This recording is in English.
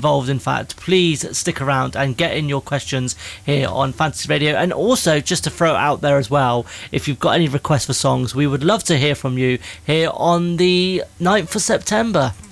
involved, in fact, please stick around and get in your questions here on Fantasy Radio. And also, just to throw it out there as well, if you've got any requests for songs, we would love to hear from you here on the 9th of September.